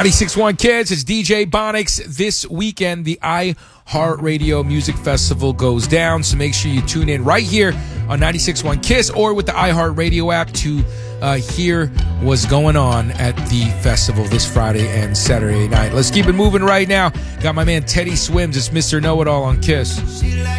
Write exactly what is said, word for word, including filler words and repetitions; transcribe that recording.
ninety-six point one Kids, it's D J Bonix. This weekend, the iHeartRadio Music Festival goes down, so make sure you tune in right here on ninety-six point one Kiss or with the iHeartRadio app to uh, hear what's going on at the festival this Friday and Saturday night. Let's keep it moving right now. Got my man Teddy Swims. It's Mister Know-It-All on Kiss.